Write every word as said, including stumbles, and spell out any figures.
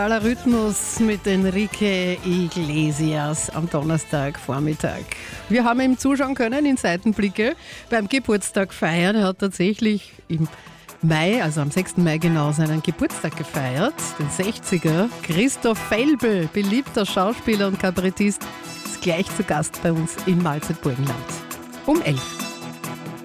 Aller Rhythmus mit Enrique Iglesias am Donnerstagvormittag. Wir haben ihm zuschauen können in Seitenblicke beim Geburtstag feiern. Er hat tatsächlich im Mai, also am sechsten Mai genau, seinen Geburtstag gefeiert. Den sechziger. Christoph Felbel, beliebter Schauspieler und Kabarettist, ist gleich zu Gast bei uns im Mahlzeit Burgenland. Um elf.